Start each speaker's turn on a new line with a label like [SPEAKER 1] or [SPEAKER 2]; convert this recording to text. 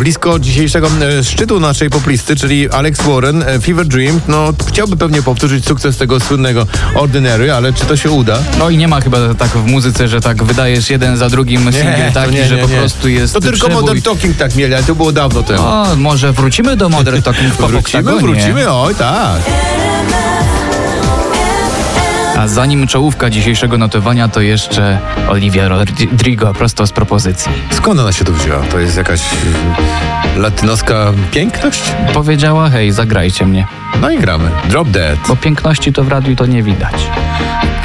[SPEAKER 1] blisko dzisiejszego szczytu naszej poplisty, czyli Alex Warren, Fever Dream. No, chciałby pewnie powtórzyć sukces tego słynnego Ordinary, ale czy to się uda?
[SPEAKER 2] No i nie ma chyba tak w muzyce, że tak wydajesz jeden za drugim singiel taki, że po prostu jest
[SPEAKER 1] to tylko
[SPEAKER 2] przebój.
[SPEAKER 1] Modern Talking tak mieli, ale to było dawno temu.
[SPEAKER 2] O, może wrócimy do Modern Talking w
[SPEAKER 1] Wrócimy, oj tak.
[SPEAKER 2] A zanim czołówka dzisiejszego notowania, to jeszcze Olivia Rodrigo prosto z propozycji.
[SPEAKER 1] Skąd ona się tu wzięła? To jest jakaś latynoska piękność?
[SPEAKER 2] Powiedziała, hej, zagrajcie mnie.
[SPEAKER 1] No i gramy. Drop Dead.
[SPEAKER 2] Bo piękności to w radiu to nie widać.